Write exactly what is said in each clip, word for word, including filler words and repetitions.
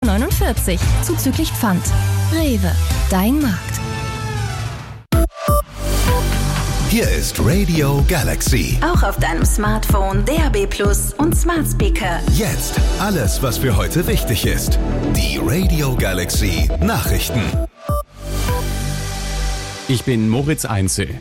neunundvierzig zuzüglich Pfand. Rewe, dein Markt. Hier ist Radio Galaxy. Auch auf deinem Smartphone, D A B Plus und Smart Speaker. Jetzt alles, was für heute wichtig ist. Die Radio Galaxy Nachrichten. Ich bin Moritz Einzel.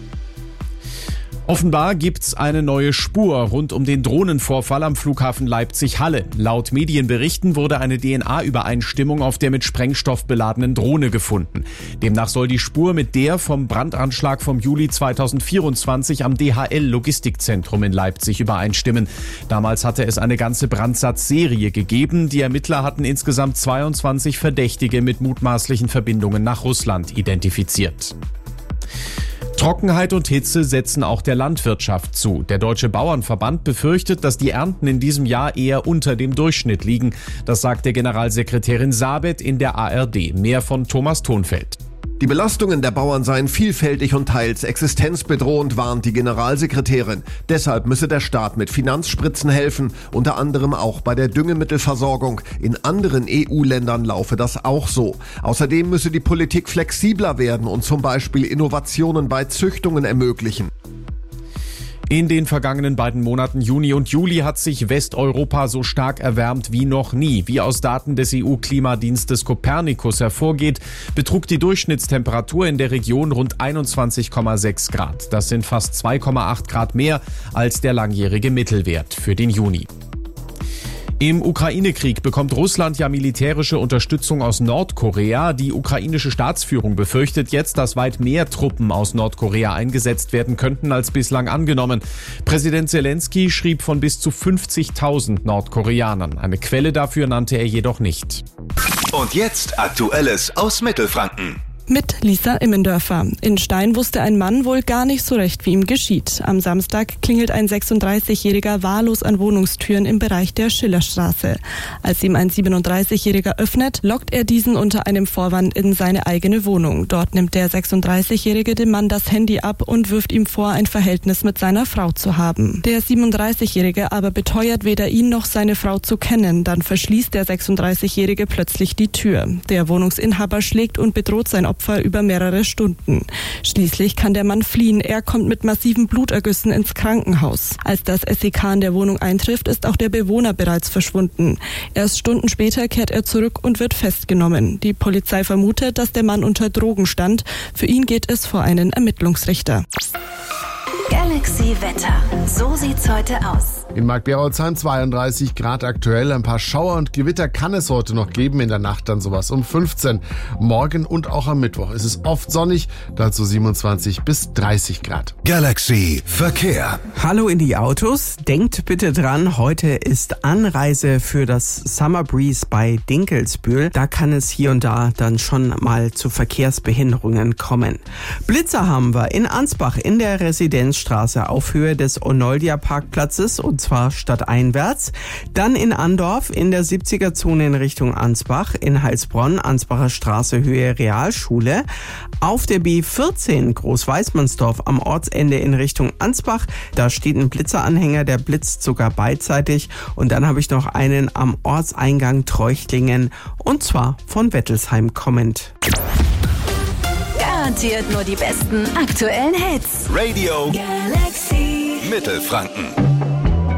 Offenbar gibt's eine neue Spur rund um den Drohnenvorfall am Flughafen Leipzig-Halle. Laut Medienberichten wurde eine D N A-Übereinstimmung auf der mit Sprengstoff beladenen Drohne gefunden. Demnach soll die Spur mit der vom Brandanschlag vom Juli zweitausendvierundzwanzig am D H L-Logistikzentrum in Leipzig übereinstimmen. Damals hatte es eine ganze Brandsatzserie gegeben. Die Ermittler hatten insgesamt zweiundzwanzig Verdächtige mit mutmaßlichen Verbindungen nach Russland identifiziert. Trockenheit und Hitze setzen auch der Landwirtschaft zu. Der Deutsche Bauernverband befürchtet, dass die Ernten in diesem Jahr eher unter dem Durchschnitt liegen. Das sagte Generalsekretärin Sabet in der A R D. Mehr von Thomas Thonfeld. Die Belastungen der Bauern seien vielfältig und teils existenzbedrohend, warnt die Generalsekretärin. Deshalb müsse der Staat mit Finanzspritzen helfen, unter anderem auch bei der Düngemittelversorgung. In anderen E U-Ländern laufe das auch so. Außerdem müsse die Politik flexibler werden und zum Beispiel Innovationen bei Züchtungen ermöglichen. In den vergangenen beiden Monaten Juni und Juli hat sich Westeuropa so stark erwärmt wie noch nie. Wie aus Daten des E U-Klimadienstes Copernicus hervorgeht, betrug die Durchschnittstemperatur in der Region rund einundzwanzig Komma sechs Grad. Das sind fast zwei Komma acht Grad mehr als der langjährige Mittelwert für den Juni. Im Ukraine-Krieg bekommt Russland ja militärische Unterstützung aus Nordkorea. Die ukrainische Staatsführung befürchtet jetzt, dass weit mehr Truppen aus Nordkorea eingesetzt werden könnten als bislang angenommen. Präsident Zelensky schrieb von bis zu fünfzigtausend Nordkoreanern. Eine Quelle dafür nannte er jedoch nicht. Und jetzt Aktuelles aus Mittelfranken. Mit Lisa Immendörfer. In Stein wusste ein Mann wohl gar nicht so recht, wie ihm geschieht. Am Samstag klingelt ein sechsunddreißigjähriger wahllos an Wohnungstüren im Bereich der Schillerstraße. Als ihm ein siebenunddreißigjähriger öffnet, lockt er diesen unter einem Vorwand in seine eigene Wohnung. Dort nimmt der sechsunddreißigjährige dem Mann das Handy ab und wirft ihm vor, ein Verhältnis mit seiner Frau zu haben. Der siebenunddreißigjährige aber beteuert weder ihn noch seine Frau zu kennen. Dann verschließt der sechsunddreißigjährige plötzlich die Tür. Der Wohnungsinhaber schlägt und bedroht sein Opfer über mehrere Stunden. Schließlich kann der Mann fliehen. Er kommt mit massiven Blutergüssen ins Krankenhaus. Als das S E K in der Wohnung eintrifft, ist auch der Bewohner bereits verschwunden. Erst Stunden später kehrt er zurück und wird festgenommen. Die Polizei vermutet, dass der Mann unter Drogen stand. Für ihn geht es vor einen Ermittlungsrichter. Galaxy Wetter. So sieht's heute aus. In Mark-Berolzheim zweiunddreißig Grad aktuell. Ein paar Schauer und Gewitter kann es heute noch geben. In der Nacht dann sowas um fünfzehn. Morgen und auch am Mittwoch ist es oft sonnig. Dazu siebenundzwanzig bis dreißig Grad. Galaxy Verkehr. Hallo in die Autos. Denkt bitte dran, heute ist Anreise für das Summer Breeze bei Dinkelsbühl. Da kann es hier und da dann schon mal zu Verkehrsbehinderungen kommen. Blitzer haben wir in Ansbach in der Residenzstraße auf Höhe des Onoldia-Parkplatzes und zwar stadteinwärts. Dann in Andorf in der siebziger-Zone in Richtung Ansbach, in Heilsbronn, Ansbacher Straße Höhe Realschule. Auf der B vierzehn Großweißmannsdorf am Ortsende in Richtung Ansbach, da steht ein Blitzeranhänger, der blitzt sogar beidseitig. Und dann habe ich noch einen am Ortseingang Treuchtlingen und zwar von Wettelsheim kommend. Garantiert nur die besten aktuellen Hits. Radio Galaxy Mittelfranken.